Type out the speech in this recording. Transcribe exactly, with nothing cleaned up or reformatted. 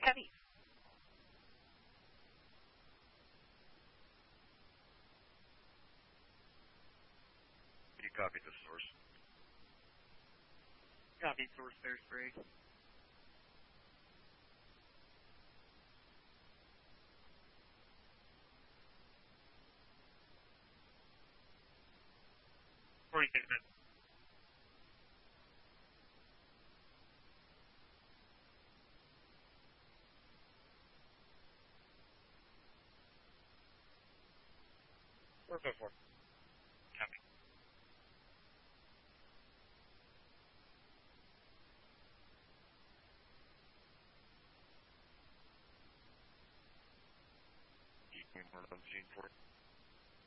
Copy. You copy the source. Copy source Bear Spray. Forty-six minutes. Four five four. Copy. You can run on scene for it.